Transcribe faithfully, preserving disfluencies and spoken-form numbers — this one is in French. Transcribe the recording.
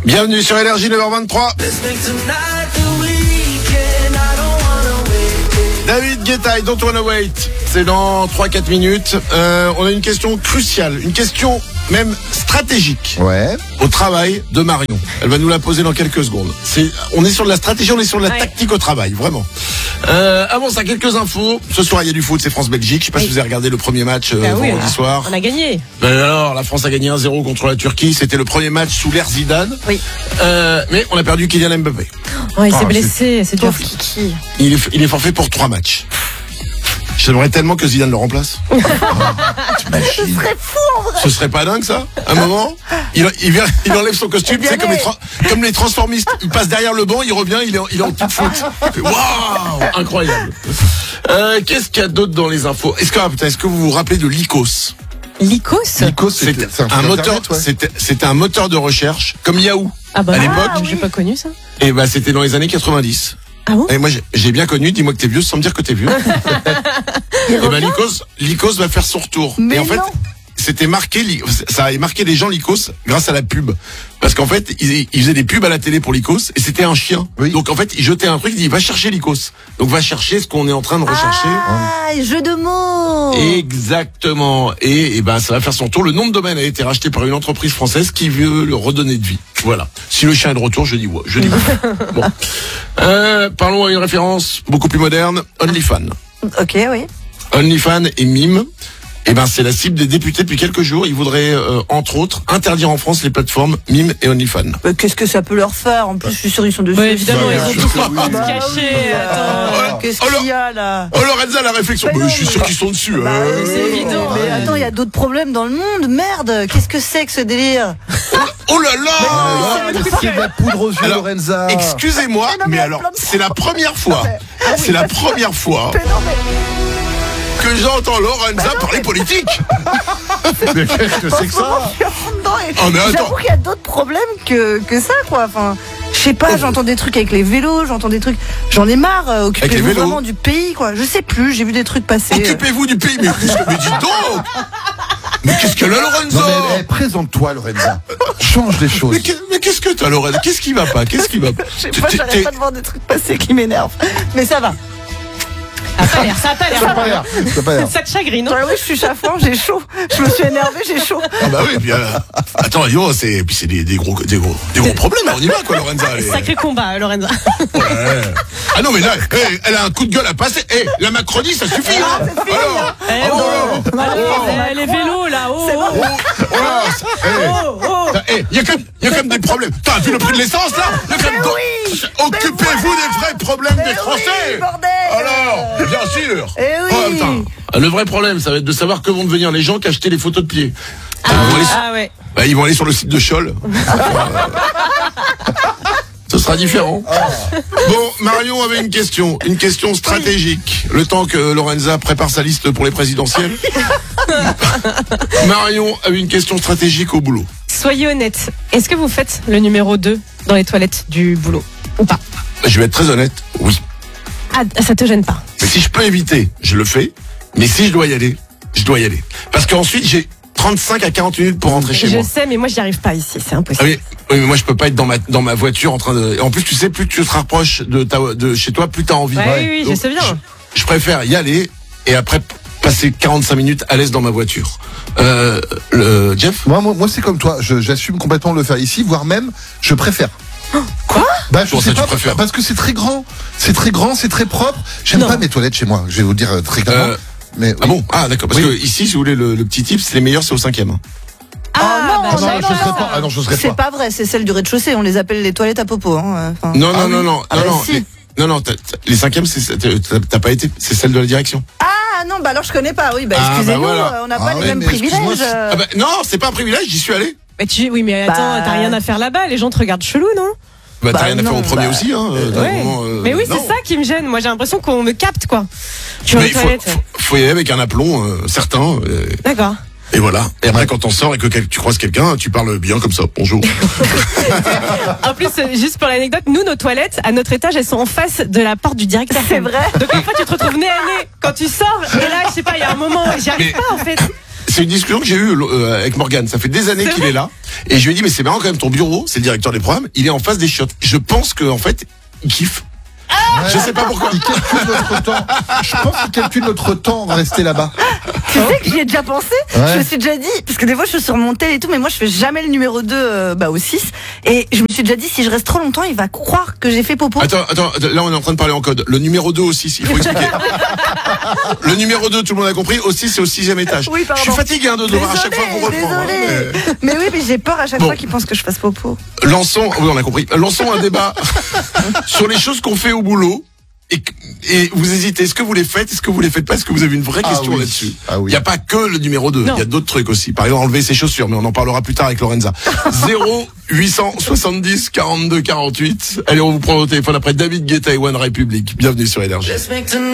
Bienvenue sur Énergie neuf heures vingt-trois. David Guetta et Don't Wanna Wait. C'est dans trois à quatre minutes. Euh, on a une question cruciale, une question même stratégique. Ouais. Au travail de Marion. Elle va nous la poser dans quelques secondes. C'est, on est sur de la stratégie, on est sur de la ouais. tactique au travail, vraiment. Euh, avant ça, quelques infos. Ce soir, il y a du foot, c'est France-Belgique. Je sais pas oui. si vous avez regardé le premier match euh, bah oui, vendredi soir. On a gagné. Ben alors, la France a gagné un zéro contre la Turquie. C'était le premier match sous l'ère Zidane. Oui. Euh, mais on a perdu Kylian Mbappé. Oh, il ah, s'est blessé, c'est dur. Kiki. Il est, il est forfait pour trois matchs. J'aimerais tellement que Zidane le remplace. Ce serait fou en vrai. Ce serait pas dingue ça? Un moment, il, il, vient, il enlève son costume, tu sais, comme les, tra- comme les transformistes. Il passe derrière le banc, il revient, il est, il est en petite faute. Waouh, incroyable. Euh, qu'est-ce qu'il y a d'autre dans les infos? Est-ce que, ah, putain, est-ce que vous vous rappelez de Lycos? Lycos? Lycos, c'était, c'était un, un moteur, internet, ouais. c'était, c'était un moteur de recherche comme Yahoo. Ah bah à l'époque. Ah, oui. J'ai pas connu ça. Et bah c'était dans les années quatre-vingt-dix. Ah bon? Et moi j'ai, j'ai bien connu, dis-moi que t'es vieux sans me dire que t'es vieux. Et bah Lycos, Lycos va faire son retour. Mais et en non. fait, c'était marqué, ça avait marqué les gens Lycos grâce à la pub. Parce qu'en fait, ils, ils faisaient des pubs à la télé pour Lycos et c'était un chien. Oui. Donc en fait, ils jetaient un truc, ils disaient va chercher Lycos. Donc va chercher ce qu'on est en train de rechercher. Ah, jeu de mots. Exactement. Et, et ben ça va faire son tour. Le nom de domaine a été racheté par une entreprise française qui veut le redonner de vie. Voilà. Si le chien est de retour, je dis ouais, je dis ouais. Bon. Euh, parlons à une référence beaucoup plus moderne, OnlyFans. Ok, oui. OnlyFans et Mime. Eh ben, c'est la cible des députés depuis quelques jours. Ils voudraient, euh, entre autres, interdire en France les plateformes Mime et OnlyFans. Mais qu'est-ce que ça peut leur faire? En plus, je suis sûr ils sont dessus. Oui, évidemment, bah, ils ont tous envie de se cacher. Attends. Qu'est-ce qu'il y a là? Oh, Lorenza, la réflexion. Bah, je suis sûr qu'ils sont dessus. Bah, euh... C'est évident. Mais attends, il y a d'autres problèmes dans le monde. Merde, qu'est-ce que c'est que ce délire? Oh là là! C'est de la poudre aux yeux, alors, Lorenza. Excusez-moi, mais, non, mais, mais alors, c'est la première fois. Ah, oui, c'est la première fois. Mais non, mais... que j'entends Lorenza bah non, parler mais... politique. Mais qu'est-ce que c'est que ça? Oh, mais attends. J'avoue qu'il y a d'autres problèmes que, que ça, quoi. Enfin, je sais pas, oh, j'entends des trucs avec les vélos, j'entends des trucs. J'en ai marre, euh, occupez-vous vraiment du pays, quoi. Je sais plus, j'ai vu des trucs passer. Occupez-vous du pays, mais, mais dis donc. Mais qu'est-ce qu'elle a, Lorenza? Non, mais, mais présente-toi, Lorenza. Change les choses. Mais, mais qu'est-ce que t'as, Lorenza? Qu'est-ce qui va pas? Qu'est-ce qui va pas? Je sais pas, j'arrête pas de voir des trucs passer qui m'énervent. Mais ça va. Ça a pas l'air, ça a pas l'air. Ça a pas l'air. Ça a pas l'air. Ça te chagrine, non? Ouais, oui, je suis chafouin, j'ai chaud. Je me suis énervée, j'ai chaud. Ah bah oui, puis euh, attends, yo, c'est, puis c'est des, des gros, des gros, des gros problèmes. On y va, quoi, Lorenza. Elle, sacré combat, Lorenza. Ouais. Ah non, mais là, hey, elle a un coup de gueule à passer. Eh, hey, la Macronie, ça suffit, ah, hein. C'est fini, alors, eh, oh, oh, oh, oh, les vélos, là, oh, c'est oh, bon. oh, oh, oh, oh. Eh, il y a quand même, il y a quand même des problèmes. T'as vu le prix de l'essence, là? Il y a quand même oui. Occupez-vous des vrais problèmes mais des Français. Oui, bordel. Alors, bien sûr. Eh oui. Oh, le vrai problème, ça va être de savoir que vont devenir les gens qui achetaient les photos de pieds. Ah, ils, ah sur... ouais. Bah, ils vont aller sur le site de Scholl. Ce sera différent. Bon, Marion avait une question, une question stratégique. Le temps que Lorenza prépare sa liste pour les présidentielles. Marion avait une question stratégique au boulot. Soyez honnête, est-ce que vous faites le numéro deux dans les toilettes du boulot ou pas? Je vais être très honnête, oui. Ah, ça te gêne pas? Mais si je peux éviter, je le fais. Mais si je dois y aller, je dois y aller. Parce qu'ensuite, j'ai trente-cinq à quarante minutes pour rentrer chez je moi. Je sais, mais moi, j'y arrive pas ici, c'est impossible. Ah oui, oui, mais moi, je peux pas être dans ma, dans ma voiture en train de... Et en plus, tu sais, plus tu te rapproches de, ta, de chez toi, plus t'as envie. Ouais, ouais. Oui, oui, donc, je sais bien. Je, je préfère y aller et après passer quarante-cinq minutes à l'aise dans ma voiture. Euh, le, Jeff? Moi, moi, moi c'est comme toi. Je, j'assume complètement de le faire ici, voire même, je préfère. Quoi? Bah, je Pour sais ça, pas, tu préfères. parce que c'est très grand. C'est très grand, c'est très propre. J'aime non. pas mes toilettes chez moi. Je vais vous dire euh, très clairement. Euh, mais, oui. Ah bon? Ah, d'accord. Parce oui. que ici, si vous voulez, le, le petit tip, c'est les meilleurs, c'est au cinquième. Ah, ah non, bah, non, non, non, non, je serais non. pas. Ah non, je serais C'est pas. pas vrai, c'est celle du rez-de-chaussée. On les appelle les toilettes à popo. Hein. Enfin, Non, non, ah, non, oui. non, ah, non, bah, non, si. les, non, non, t'as, t'as, les cinquièmes, c'est, t'as, t'as pas été, c'est celle de la direction. Ah non, bah alors je connais pas. Oui, bah Ah, excusez-nous, bah, voilà. on n'a Ah, pas ouais, les mêmes mais excuse-moi, privilèges. c'est- Ah bah, non, c'est pas un privilège, j'y suis allé. Mais tu, oui, mais attends, Bah... t'as rien à faire là-bas, les gens te regardent chelou, non? Bah, Bah, t'as rien à faire non, au premier bah, aussi, hein. Euh, Ouais. moment, euh, mais oui, non. c'est ça qui me gêne. Moi, j'ai l'impression qu'on me capte, quoi. Tu vas Mais aux il faut, toilettes. faut, faut y aller avec un aplomb euh, certain. euh, D'accord. Et voilà. Et après, quand on sort et que quel- tu croises quelqu'un, tu parles bien comme ça. Bonjour. En plus, euh, juste pour l'anecdote, nous, nos toilettes, à notre étage, elles sont en face de la porte du directeur. C'est vrai. Donc, en fait, tu te retrouves nez à nez quand tu sors. Et là, je sais pas, il y a un moment, j'y arrive Mais- pas, en fait. c'est une discussion que j'ai eue euh, avec Morgane. Ça fait des années qu'il est là. Et je lui ai dit, mais c'est marrant quand même, ton bureau, c'est le directeur des programmes, il est en face des chiottes. Je pense qu'en fait, il kiffe. Ouais. Je sais pas pourquoi. Il calcule notre temps. Je pense qu'il calcule notre temps à rester là-bas. Tu sais que j'y ai déjà pensé. Ouais. Je me suis déjà dit, parce que des fois je suis sur mon tel et tout, mais moi je fais jamais le numéro deux euh, bah, au six. Et je me suis déjà dit, si je reste trop longtemps, il va croire que j'ai fait popo. Attends, attends, là on est en train de parler en code. Le numéro deux aussi, il faut expliquer. Le numéro deux, tout le monde a compris, aussi c'est au sixième étage. Oui, pardon. Je suis fatigué hein, de devoir à chaque fois vous reprendre. Désolé. hein. Mais oui, mais j'ai peur à chaque Bon. fois qu'il pense que je fasse popo. Lançons, oui on a compris, lançons un débat sur les choses qu'on fait au boulot. Et, et vous hésitez, est-ce que vous les faites, est-ce que vous les faites pas, est-ce que vous avez une vraie Ah question oui. là-dessus? Ah oui. Il n'y a pas que le numéro deux, il y a d'autres trucs aussi. Par exemple, enlever ses chaussures, mais on en parlera plus tard avec Lorenza. zéro huit cent soixante-dix quarante-deux quarante-huit. Allez, on vous prend au téléphone après David Guetta et One Republic. Bienvenue sur Énergie.